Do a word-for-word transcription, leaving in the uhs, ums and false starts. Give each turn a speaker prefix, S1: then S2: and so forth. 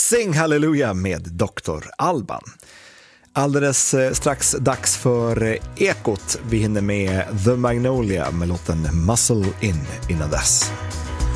S1: Sing Hallelujah med doktor Alban. Alldeles strax dags för Ekot. Vi hinner med The Magnolia med låten Muscle In innan dess.